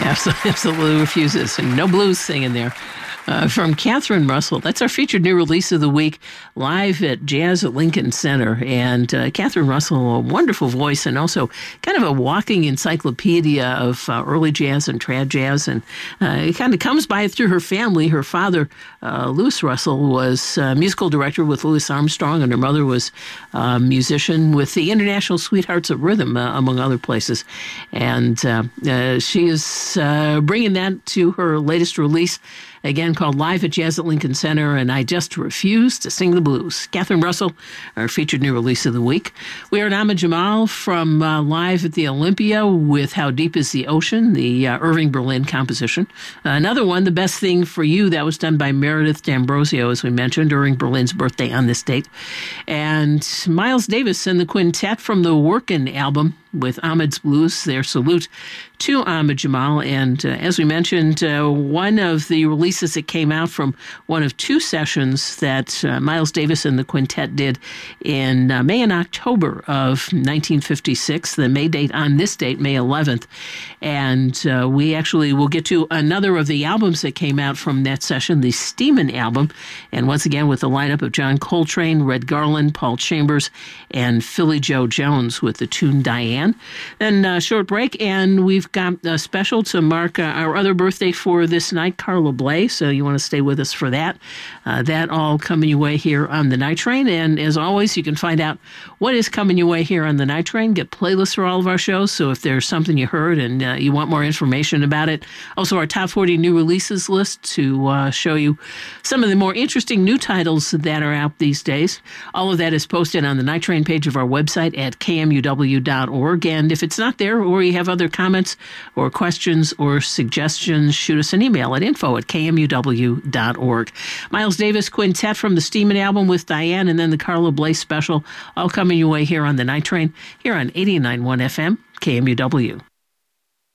Absolutely refuses. And no blues singing there. From Catherine Russell. That's our featured new release of the week, live at Jazz at Lincoln Center. And Catherine Russell, a wonderful voice and also kind of a walking encyclopedia of early jazz and trad jazz. And it kind of comes by through her family. Her father, Louis Russell, was musical director with Louis Armstrong, and her mother was a musician with the International Sweethearts of Rhythm, among other places. And she is bringing that to her latest release, again, called Live at Jazz at Lincoln Center, and I Just Refuse to Sing the Blues. Catherine Russell, our featured new release of the week. We heard Ahmad Jamal from Live at the Olympia with How Deep is the Ocean, the Irving Berlin composition. Another one, The Best Thing for You, that was done by Meredith D'Ambrosio, as we mentioned, during Berlin's birthday on this date. And Miles Davis and the Quintet from the Workin' album with Ahmad's Blues, their salute to Ahmad Jamal. And as we mentioned, one of the releases that came out from one of two sessions that Miles Davis and the Quintet did in May and October of 1956, the May date on this date, May 11th. And we actually will get to another of the albums that came out from that session, the Steeman album. And once again, with the lineup of John Coltrane, Red Garland, Paul Chambers, and Philly Joe Jones with the tune Diane. Then a short break, and we've got a special to mark our other birthday for this night, Carla Bley, so you want to stay with us for that. That all coming your way here on the Night Train, and as always, you can find out what is coming your way here on the Night Train, get playlists for all of our shows, so if there's something you heard and you want more information about it, also our top 40 new releases list to show you some of the more interesting new titles that are out these days. All of that is posted on the Night Train page of our website at kmuw.org. And if it's not there, or you have other comments or questions or suggestions, shoot us an email at info@kmuw.org. Miles Davis Quintet from the Steeman album with Diane, and then the Carla Bley special, all coming your way here on the Night Train, here on 89.1 FM, KMUW.